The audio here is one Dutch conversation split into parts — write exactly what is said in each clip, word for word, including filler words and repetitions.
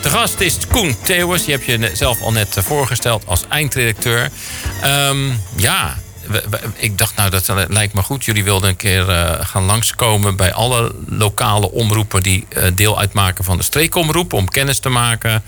gast is Koen Theeuwers. Die heb je zelf al net voorgesteld als eindredacteur. Um, ja, we, we, ik dacht, nou, dat lijkt me goed. Jullie wilden een keer uh, gaan langskomen bij alle lokale omroepen die uh, deel uitmaken van de streekomroep, om kennis te maken.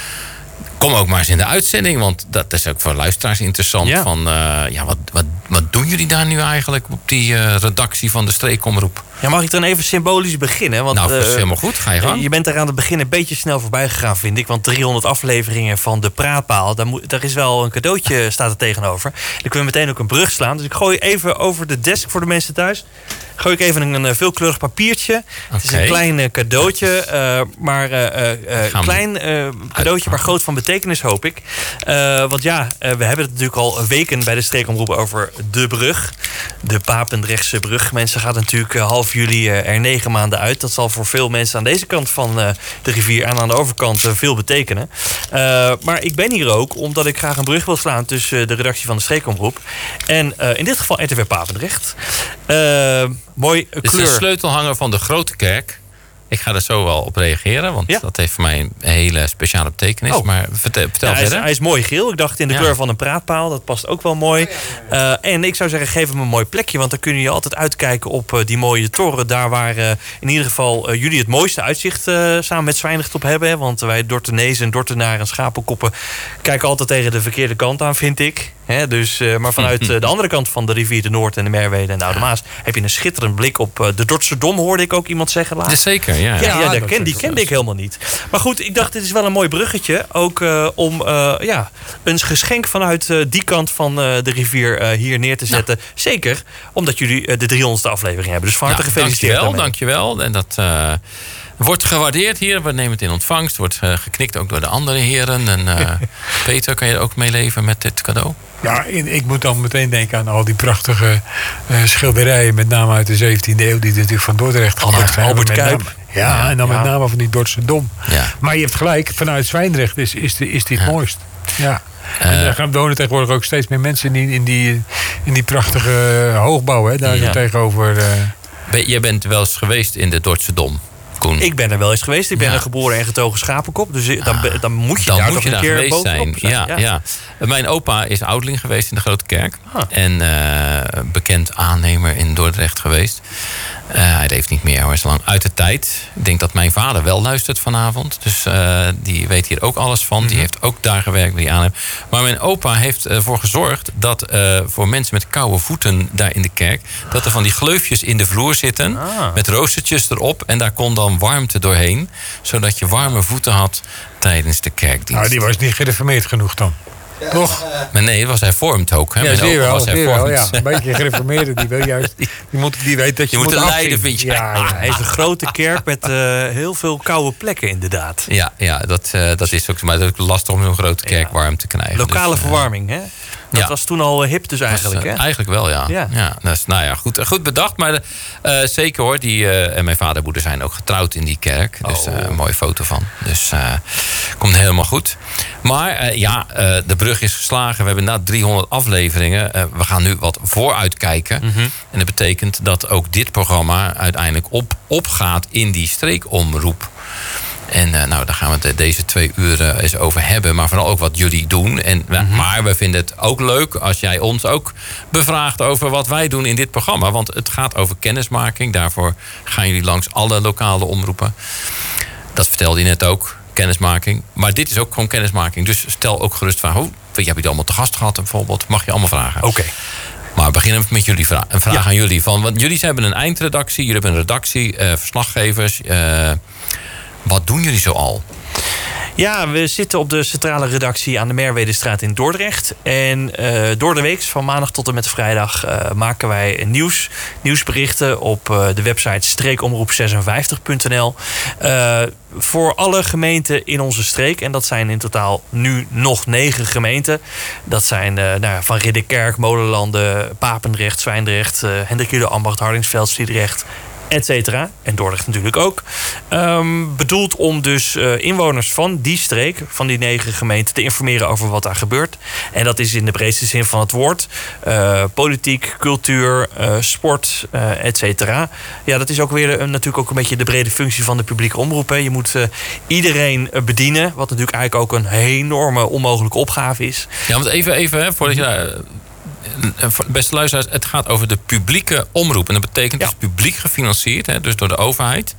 Kom ook maar eens in de uitzending, want dat is ook voor luisteraars interessant. Ja. Van, uh, ja, wat, wat, wat doen jullie daar nu eigenlijk op die uh, redactie van de streekomroep? Ja, mag ik dan even symbolisch beginnen? Want, nou, dat is uh, helemaal goed. Ga je gang. Je bent er aan het begin een beetje snel voorbij gegaan, vind ik. Want driehonderd afleveringen van De Praatpaal, daar, moet, daar is wel een cadeautje staat er tegenover. Dan kunnen we meteen ook een brug slaan. Dus ik gooi even over de desk voor de mensen thuis. Gooi ik even een, een veelkleurig papiertje. Okay. Het is een klein uh, cadeautje. Uh, maar uh, uh, klein uh, cadeautje, maar groot van betekenis, hoop ik. Uh, want ja, uh, we hebben het natuurlijk al weken bij de streekomroep over de brug. De Papendrechtse brug. Mensen gaat natuurlijk uh, half juli uh, er negen maanden uit. Dat zal voor veel mensen aan deze kant van uh, de rivier en aan de overkant uh, veel betekenen. Uh, maar ik ben hier ook omdat ik graag een brug wil slaan tussen uh, de redactie van de streekomroep en uh, in dit geval R T W Papendrecht. Uh, mooi uh, kleur. Dit is een sleutelhanger van de Grote Kerk. Ik ga er zo wel op reageren, want ja. dat heeft voor mij een hele speciale betekenis. Oh. Maar vertel, vertel ja, hij, is, verder. hij is mooi geel. Ik dacht in de ja. kleur van een praatpaal. Dat past ook wel mooi. Uh, en ik zou zeggen, geef hem een mooi plekje. Want dan kun je altijd uitkijken op uh, die mooie toren. Daar waar uh, in ieder geval uh, jullie het mooiste uitzicht uh, samen met Zwijndrecht op hebben. Hè? Want wij Dordtenezen en Dordtenaren en Schapenkoppen kijken altijd tegen de verkeerde kant aan, vind ik. He, dus, uh, maar vanuit uh, de andere kant van de rivier de Noord en de Merwede en de Oude Maas heb je een schitterend blik op uh, de Dordtse Dom, hoorde ik ook iemand zeggen laatst. Ja, zeker, ja. Ja, ja, ja die, ken, die kende ik helemaal niet. Maar goed, ik dacht, dit is wel een mooi bruggetje. Ook uh, om uh, ja, een geschenk vanuit uh, die kant van uh, de rivier uh, hier neer te zetten. Nou. Zeker omdat jullie uh, de driehonderdste aflevering hebben. Dus van harte nou, gefeliciteerd. Dankjewel, dankjewel. En dat uh, wordt gewaardeerd hier. We nemen het in ontvangst. Wordt uh, geknikt ook door de andere heren. En uh, Peter, kan je ook meeleven met dit cadeau? Ja, ik moet dan meteen denken aan al die prachtige uh, schilderijen, met name uit de zeventiende eeuw, die natuurlijk van Dordrecht gemaakt zijn. Albert Kuip. Name, ja, ja, en dan ja. met name van die Dordtse Dom. Ja. Maar je hebt gelijk, vanuit Zwijndrecht is, is, de, is dit ja. mooist. Ja. Uh, en daar gaan wonen tegenwoordig ook steeds meer mensen in die, in die, in die prachtige hoogbouw, hè, daar ja. tegenover. Uh... Ben, jij bent wel eens geweest in de Dordtse Dom, Koen? Ik ben er wel eens geweest. Ik ben ja. een geboren en getogen Schapenkop. Dus dan, ah, dan moet je dan daar moet toch je een daar keer geweest bovenop zijn. zijn. Ja, ja. Ja. Mijn opa is ouderling geweest in de Grote Kerk. Ah. En uh, bekend aannemer in Dordrecht geweest. Uh, hij leeft niet meer, hij is lang uit de tijd. Ik denk dat mijn vader wel luistert vanavond. Dus uh, die weet hier ook alles van. Mm-hmm. Die heeft ook daar gewerkt bij die aannemer. Maar mijn opa heeft ervoor uh, gezorgd dat uh, voor mensen met koude voeten daar in de kerk, dat er van die gleufjes in de vloer zitten. Ah. Met roostertjes erop. En daar kon dan warmte doorheen. Zodat je warme voeten had tijdens de kerkdienst. Nou, die was niet gereformeerd genoeg dan. Ja. Toch? Maar nee, was hervormd ook. Hè? Ja, Mijn zie je wel, was zie je wel, ja. Een beetje gereformeerde, die wil juist. Die, moet, die weet dat je, je moet, moet leiden, vind je. Ja, ja. Hij heeft een grote kerk met uh, heel veel koude plekken, inderdaad. Ja, ja dat, uh, dat is ook, maar dat is ook lastig om zo'n grote kerk ja. warm te krijgen. Lokale dus, verwarming, hè? Dat ja. was toen al hip dus eigenlijk, was, uh, hè? Eigenlijk wel, ja. ja. ja dus, nou ja, goed, goed bedacht. Maar uh, zeker hoor, die, uh, en mijn vader en moeder zijn ook getrouwd in die kerk. Dus uh, een mooie foto van. Dus uh, komt helemaal goed. Maar uh, ja, uh, de brug is geslagen. We hebben na driehonderd afleveringen. Uh, we gaan nu wat vooruitkijken. Mm-hmm. En dat betekent dat ook dit programma uiteindelijk op, opgaat in die streekomroep. En uh, nou, daar gaan we het deze twee uur eens over hebben. Maar vooral ook wat jullie doen. En, mm-hmm. Maar we vinden het ook leuk als jij ons ook bevraagt over wat wij doen in dit programma. Want het gaat over kennismaking. Daarvoor gaan jullie langs alle lokale omroepen. Dat vertelde je net ook. Kennismaking. Maar dit is ook gewoon kennismaking. Dus stel ook gerust vragen. Oh, je hebt het allemaal te gast gehad bijvoorbeeld. Mag je allemaal vragen. Oké. Okay. Maar beginnen we met jullie vraag. Een vraag ja. aan jullie. Van, want jullie hebben een eindredactie. Jullie hebben een redactie. Uh, verslaggevers. Uh, Wat doen jullie zo al? Ja, we zitten op de centrale redactie aan de Merwedestraat in Dordrecht. En uh, door de week, van maandag tot en met vrijdag, uh, maken wij nieuws, nieuwsberichten op uh, de website streekomroep zesenvijftig punt n l. Uh, voor alle gemeenten in onze streek. En dat zijn in totaal nu nog negen gemeenten. Dat zijn uh, nou ja, van Ridderkerk, Molenlanden, Papendrecht, Zwijndrecht, uh, Hendrik Ieder Ambacht, Hardingsveld, Sliedrecht et cetera. En Dordrecht natuurlijk ook. Um, bedoeld om dus uh, inwoners van die streek, van die negen gemeenten, te informeren over wat daar gebeurt. En dat is in de breedste zin van het woord. Uh, politiek, cultuur, uh, sport, uh, et cetera. Ja, dat is ook weer uh, natuurlijk ook een beetje de brede functie van de publieke omroep. Hè. Je moet uh, iedereen uh, bedienen, wat natuurlijk eigenlijk ook een enorme onmogelijke opgave is. Ja, want even, even hè, voordat je... Uh, beste luisteraars, het gaat over de publieke omroep. En dat betekent ja. dus publiek gefinancierd, hè, dus door de overheid.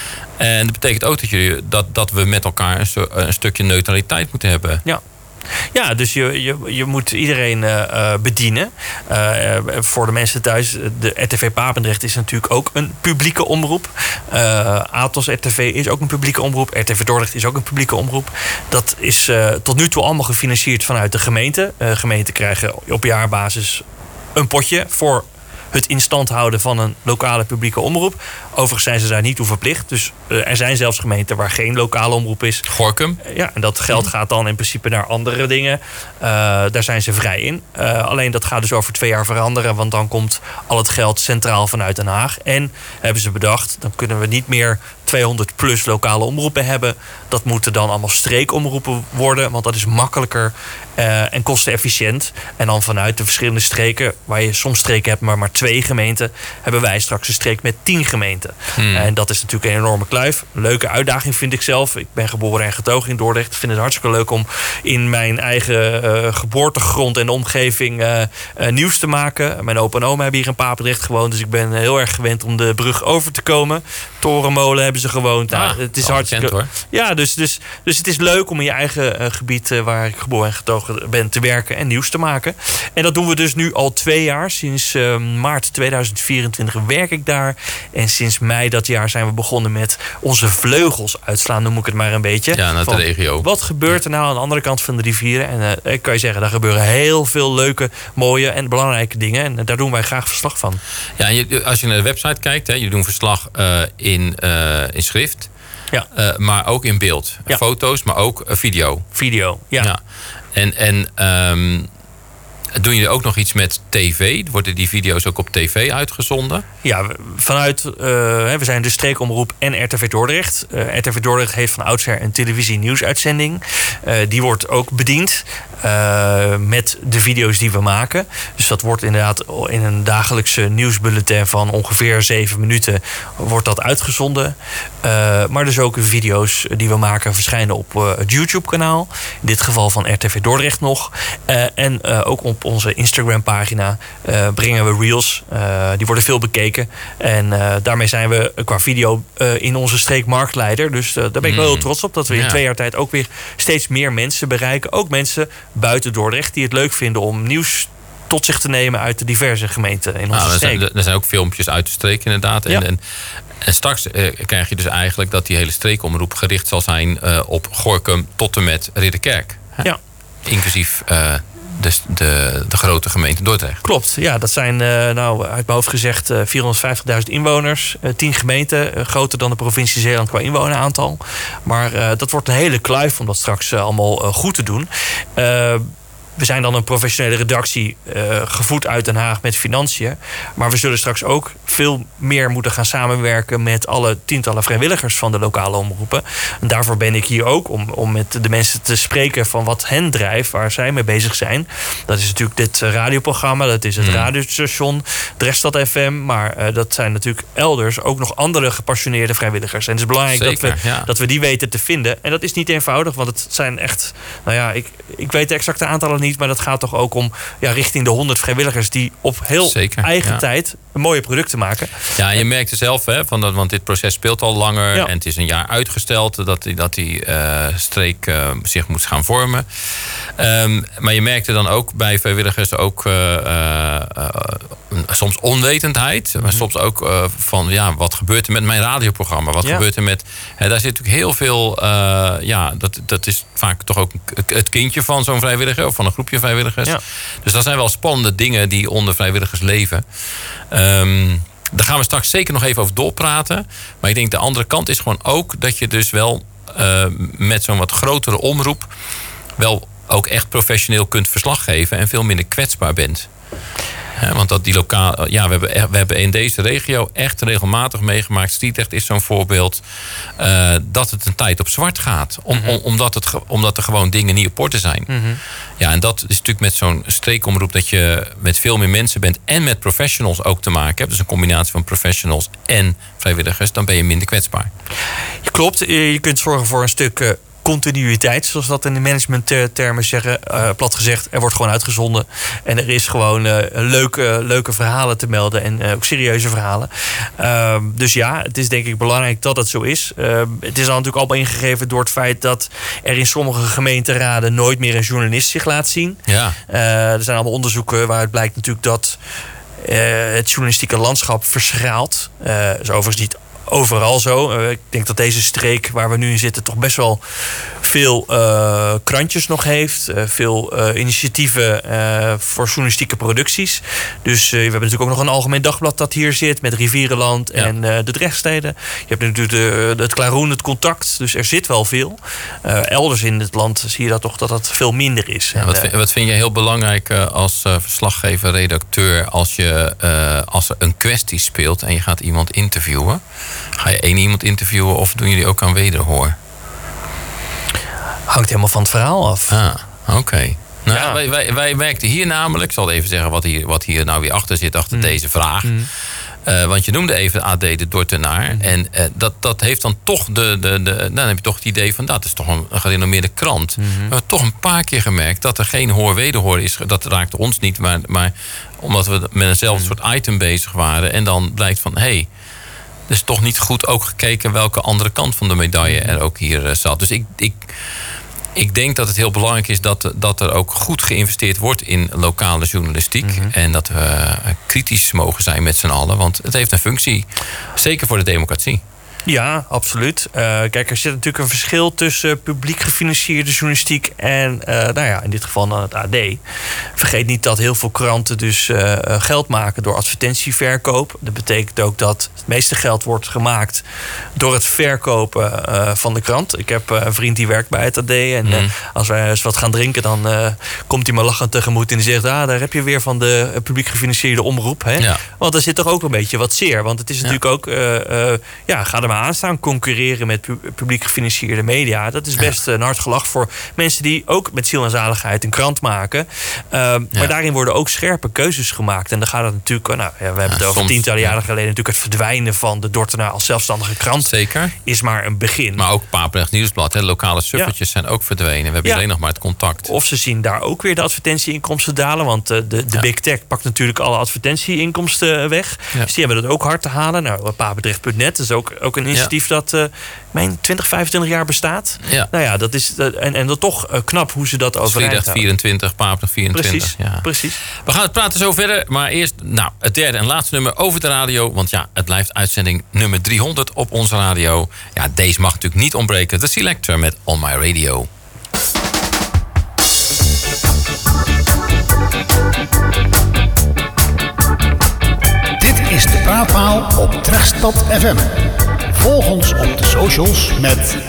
En dat betekent ook dat, je, dat, dat we met elkaar een, stu- een stukje neutraliteit moeten hebben. Ja. Ja, dus je, je, je moet iedereen uh, bedienen. Uh, voor de mensen thuis, de R T V Papendrecht is natuurlijk ook een publieke omroep. Uh, Atos R T V is ook een publieke omroep. R T V Dordrecht is ook een publieke omroep. Dat is uh, tot nu toe allemaal gefinancierd vanuit de gemeente. Uh, gemeenten krijgen op jaarbasis een potje voor het in stand houden van een lokale publieke omroep. Overigens zijn ze daar niet toe verplicht. Dus uh, er zijn zelfs gemeenten waar geen lokale omroep is. Gorinchem. Uh, ja, en dat geld gaat dan in principe naar andere dingen. Uh, daar zijn ze vrij in. Uh, alleen dat gaat dus over twee jaar veranderen. Want dan komt al het geld centraal vanuit Den Haag. En hebben ze bedacht, dan kunnen we niet meer tweehonderd plus lokale omroepen hebben. Dat moeten dan allemaal streekomroepen worden. Want dat is makkelijker uh, en kostenefficiënt. En dan vanuit de verschillende streken, waar je soms streken hebt, maar maar twee gemeenten, hebben wij straks een streek met tien gemeenten. Hmm. En dat is natuurlijk een enorme kluif. Een leuke uitdaging vind ik zelf. Ik ben geboren en getogen in Dordrecht. Ik vind het hartstikke leuk om in mijn eigen uh, geboortegrond en de omgeving uh, uh, nieuws te maken. Mijn opa en oma hebben hier in Papendrecht gewoond. Dus ik ben heel erg gewend om de brug over te komen. Torenmolen hebben ze gewoond. Ah, nou, het is hartstikke hoor. Ja, dus, dus, dus het is leuk om in je eigen uh, gebied uh, waar ik geboren en getogen ben te werken en nieuws te maken. En dat doen we dus nu al twee jaar. Sinds uh, maart tweeduizend vierentwintig werk ik daar. En sinds mei dat jaar zijn we begonnen met onze vleugels uitslaan, noem ik het maar een beetje. Ja, naar de van, regio. Wat gebeurt er nou aan de andere kant van de rivieren? En uh, ik kan je zeggen, daar gebeuren heel veel leuke, mooie en belangrijke dingen. En daar doen wij graag verslag van. Ja, en je, als je naar de website kijkt, hè, je doet verslag uh, in, uh, in schrift. Ja. Uh, maar ook in beeld. Ja. Foto's, maar ook uh, video. Video, ja. ja. En, en um, doen jullie ook nog iets met tv? Worden die video's ook op tv uitgezonden? Ja, vanuit, uh, we zijn de streekomroep en R T V Dordrecht. Uh, R T V Dordrecht heeft van oudsher een televisie-nieuwsuitzending. Uh, die wordt ook bediend uh, met de video's die we maken. Dus dat wordt inderdaad in een dagelijkse nieuwsbulletin van ongeveer zeven minuten wordt dat uitgezonden. Uh, maar dus ook video's die we maken verschijnen op uh, het YouTube-kanaal. In dit geval van R T V Dordrecht nog. Uh, en uh, ook op onze Instagram-pagina uh, brengen we reels. Uh, die worden veel bekeken. En uh, daarmee zijn we qua video uh, in onze streek marktleider. Dus uh, daar ben ik wel heel trots op. Dat we in ja. twee jaar tijd ook weer steeds meer mensen bereiken. Ook mensen buiten Dordrecht die het leuk vinden om nieuws tot zich te nemen uit de diverse gemeenten in onze nou, streek. Er zijn, er zijn ook filmpjes uit de streek inderdaad. Ja. En, en, en straks uh, krijg je dus eigenlijk dat die hele streekomroep gericht zal zijn uh, op Gorinchem tot en met Ridderkerk. Hè? Ja. Inclusief Uh, De, de, de grote gemeente Dordrecht. Klopt, ja, dat zijn uh, nou uit mijn hoofd gezegd uh, vierhonderdvijftigduizend inwoners. Uh, tien gemeenten, uh, groter dan de provincie Zeeland qua inwoneraantal. Maar uh, dat wordt een hele kluif om dat straks uh, allemaal uh, goed te doen. Uh, We zijn dan een professionele redactie, uh, gevoed uit Den Haag met financiën. Maar we zullen straks ook veel meer moeten gaan samenwerken met alle tientallen vrijwilligers van de lokale omroepen. En daarvoor ben ik hier ook, om, om met de mensen te spreken van wat hen drijft, waar zij mee bezig zijn. Dat is natuurlijk dit radioprogramma, dat is het hmm. radiostation, Drechtstad F M. Maar uh, dat zijn natuurlijk elders ook nog andere gepassioneerde vrijwilligers. En het is belangrijk Zeker, dat, we, ja. dat we die weten te vinden. En dat is niet eenvoudig, want het zijn echt, nou ja, ik, ik weet de exacte aantallen niet, maar dat gaat toch ook om ja, richting de honderd vrijwilligers die op heel Zeker, eigen ja. tijd mooie producten maken. Ja, je merkt er zelf, hè, van dat, want dit proces speelt al langer ja. en het is een jaar uitgesteld dat die, dat die uh, streek uh, zich moet gaan vormen. Um, maar je merkte dan ook bij vrijwilligers ook uh, uh, uh, soms onwetendheid, mm-hmm. maar soms ook uh, van ja, wat gebeurt er met mijn radioprogramma? Wat ja. gebeurt er met? Hè, daar zit natuurlijk heel veel. Uh, ja, dat, dat is vaak toch ook het kindje van zo'n vrijwilliger of van een groepje vrijwilligers. Ja. Dus dat zijn wel spannende dingen die onder vrijwilligers leven. Um, daar gaan we straks zeker nog even over doorpraten. Maar ik denk de andere kant is gewoon ook dat je dus wel uh, met zo'n wat grotere omroep wel ook echt professioneel kunt verslag geven en veel minder kwetsbaar bent. He, want dat die lokaal, ja, we hebben, we hebben in deze regio echt regelmatig meegemaakt. Stietrecht is zo'n voorbeeld. Uh, dat het een tijd op zwart gaat. Om, mm-hmm. om, omdat, het, omdat er gewoon dingen niet op orde zijn. Mm-hmm. Ja, en dat is natuurlijk met zo'n streekomroep dat je met veel meer mensen bent. En met professionals ook te maken hebt. Dus een combinatie van professionals en vrijwilligers. Dan ben je minder kwetsbaar. Je klopt. Je kunt zorgen voor een stuk Uh... continuïteit, zoals dat in de managementtermen zeggen. Uh, plat gezegd, er wordt gewoon uitgezonden. En er is gewoon uh, leuke, leuke verhalen te melden. En uh, ook serieuze verhalen. Uh, dus ja, het is denk ik belangrijk dat het zo is. Uh, het is al natuurlijk al ingegeven door het feit dat er in sommige gemeenteraden nooit meer een journalist zich laat zien. Ja. Uh, er zijn allemaal onderzoeken waaruit blijkt natuurlijk dat uh, het journalistieke landschap verschraalt. Uh, is overigens niet overal zo. Uh, ik denk dat deze streek waar we nu in zitten toch best wel veel uh, krantjes nog heeft. Uh, veel uh, initiatieven uh, voor journalistieke producties. Dus uh, we hebben natuurlijk ook nog een algemeen dagblad dat hier zit met Rivierenland ja. en uh, de Drechtsteden. Je hebt natuurlijk de, de, het Klaroen, het Contact. Dus er zit wel veel. Uh, elders in het land zie je dat toch dat dat veel minder is. Ja, en, wat, uh, vind, wat vind je heel belangrijk uh, als uh, verslaggever, redacteur, als je uh, als er een kwestie speelt en je gaat iemand interviewen? Ga je één iemand interviewen of doen jullie ook aan wederhoor? Hangt helemaal van het verhaal af. Ah, oké. Okay. Nou, ja. wij, wij, wij werkten hier namelijk, ik zal even zeggen wat hier, wat hier nou weer achter zit, achter mm. deze vraag. Mm. Uh, want je noemde even A D de Dordtenaar. Mm. En uh, dat, dat heeft dan toch de, de, de. Dan heb je toch het idee van dat is toch een, een gerenommeerde krant. Mm-hmm. We hebben toch een paar keer gemerkt dat er geen hoor-wederhoor is. Dat raakte ons niet, maar, maar omdat we met eenzelfde mm. soort item bezig waren. En dan blijkt van hé. Hey, er is toch niet goed ook gekeken welke andere kant van de medaille er ook hier uh, zat. Dus ik, ik, ik denk dat het heel belangrijk is dat, dat er ook goed geïnvesteerd wordt in lokale journalistiek. Mm-hmm. En dat we uh, kritisch mogen zijn met z'n allen. Want het heeft een functie. Zeker voor de democratie. Ja, absoluut. Uh, kijk, er zit natuurlijk een verschil tussen publiek gefinancierde journalistiek en, uh, nou ja, in dit geval dan het A D. Vergeet niet dat heel veel kranten dus uh, geld maken door advertentieverkoop. Dat betekent ook dat het meeste geld wordt gemaakt door het verkopen uh, van de krant. Ik heb uh, een vriend die werkt bij het A D en mm. uh, als wij eens wat gaan drinken, dan uh, komt hij me lachend tegemoet en die zegt, ah, daar heb je weer van de uh, publiek gefinancierde omroep. Hè? Ja. Want er zit toch ook een beetje wat zeer. Want het is natuurlijk ja. ook, uh, uh, ja, ga er maar aanstaan, concurreren met publiek gefinancierde media. Dat is best ja. een hard gelach voor mensen die ook met ziel en zaligheid een krant maken. Uh, ja. Maar daarin worden ook scherpe keuzes gemaakt. En dan gaat het natuurlijk, nou, ja, we hebben ja, het over soms, tientallen jaren ja. geleden natuurlijk het verdwijnen van de Dordtenaar als zelfstandige krant. Zeker. Is maar een begin. Maar ook Papendrecht Nieuwsblad, hè, lokale suffertjes ja. zijn ook verdwenen. We hebben ja. alleen nog maar het contact. Of ze zien daar ook weer de advertentieinkomsten dalen, want uh, de, de ja. Big Tech pakt natuurlijk alle advertentieinkomsten weg. Ja. Dus die hebben dat ook hard te halen. Nou, Papendrecht punt net is ook, ook een initiatief ja. dat uh, mijn twintig, vijfentwintig jaar bestaat. Ja. Nou ja, dat is uh, en, en dat toch uh, knap hoe ze dat overeind houden. vierentwintig, Papendrecht vierentwintig. Precies, ja. precies. We gaan het praten zo verder, maar eerst nou, het derde en laatste nummer over de radio. Want ja, het blijft uitzending nummer driehonderd op onze radio. Ja, deze mag natuurlijk niet ontbreken. The Selector met On My Radio. Dit is de Praatpaal op Drechtstad F M. Volg ons op de socials met